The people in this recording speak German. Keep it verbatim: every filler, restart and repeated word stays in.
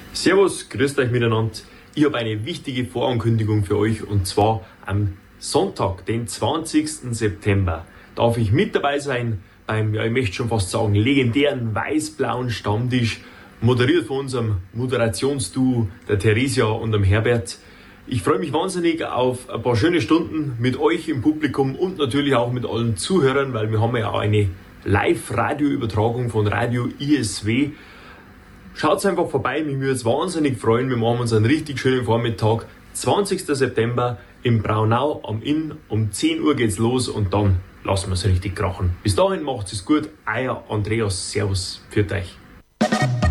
Servus, grüßt euch miteinander. Ich habe eine wichtige Vorankündigung für euch und zwar am Sonntag, den zwanzigsten September, darf ich mit dabei sein beim, ja ich möchte schon fast sagen, legendären weiß-blauen Stammtisch, moderiert von unserem Moderationsduo, der Theresia und dem Herbert. Ich freue mich wahnsinnig auf ein paar schöne Stunden mit euch im Publikum und natürlich auch mit allen Zuhörern, weil wir haben ja auch eine Live-Radio-Übertragung von Radio I S W. Schaut einfach vorbei, mich würde es wahnsinnig freuen. Wir machen uns einen richtig schönen Vormittag. zwanzigsten September im Braunau am Inn. Um zehn Uhr geht's los und dann lassen wir es richtig krachen. Bis dahin macht's es gut. Euer Andreas. Servus. Pfiat euch.